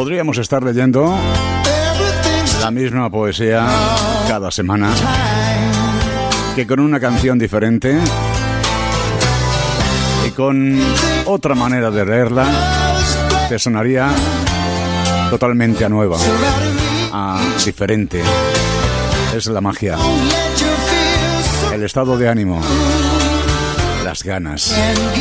Podríamos estar leyendo la misma poesía cada semana, que con una canción diferente y con otra manera de leerla te sonaría totalmente a nueva, a diferente. Es la magia, el estado de ánimo, las ganas.